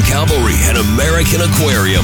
American Cavalry and American Aquarium.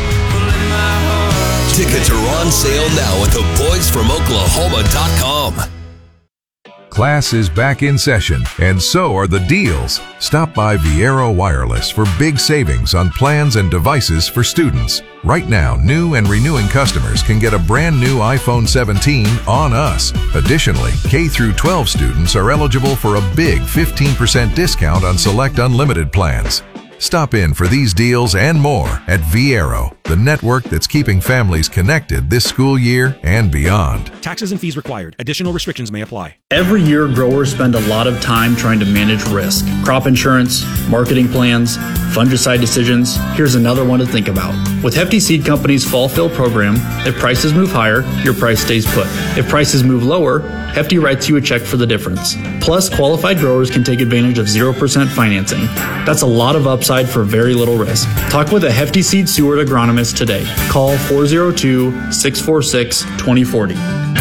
Tickets are on sale now at theboysfromoklahoma.com. Class is back in session, and so are the deals. Stop by Viero Wireless for big savings on plans and devices for students. Right now, new and renewing customers can get a brand new iPhone 17 on us. Additionally, K through 12 students are eligible for a big 15% discount on select unlimited plans. Stop in for these deals and more at Viero, the network that's keeping families connected this school year and beyond. Taxes and fees required. Additional restrictions may apply. Every year, growers spend a lot of time trying to manage risk. Crop insurance, marketing plans, fungicide decisions. Here's another one to think about. With Hefty Seed Company's Fall Fill program, if prices move higher, your price stays put. If prices move lower, Hefty writes you a check for the difference. Plus, qualified growers can take advantage of 0% financing. That's a lot of upside for very little risk. Talk with a Hefty Seed Steward agronomist today. Call 402-646-2040.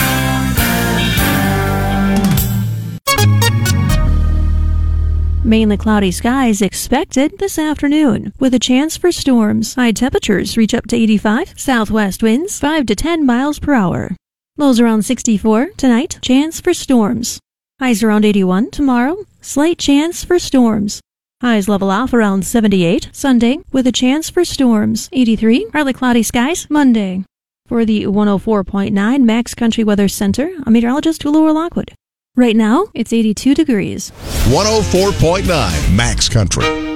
Mainly cloudy skies expected this afternoon, with a chance for storms. High temperatures reach up to 85, southwest winds 5 to 10 miles per hour. Lows around 64 tonight, chance for storms. Highs around 81 tomorrow, slight chance for storms. Highs level off around 78 Sunday, with a chance for storms. 83, partly cloudy skies Monday. For the 104.9 Max Country Weather Center, I'm meteorologist Laura Lockwood. Right now, it's 82 degrees. 104.9 Max Country.